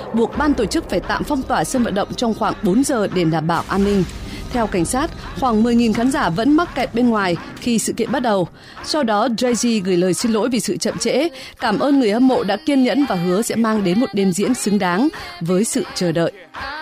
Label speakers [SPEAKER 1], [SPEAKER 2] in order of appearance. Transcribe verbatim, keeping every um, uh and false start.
[SPEAKER 1] buộc ban tổ chức phải tạm phong tỏa sân vận động trong khoảng bốn giờ để đảm bảo an ninh. Theo cảnh sát, khoảng mười nghìn khán giả vẫn mắc kẹt bên ngoài khi sự kiện bắt đầu. Sau đó, Jay-Z gửi lời xin lỗi vì sự chậm trễ, cảm ơn người hâm mộ đã kiên nhẫn và hứa sẽ mang đến một đêm diễn xứng đáng với sự chờ đợi.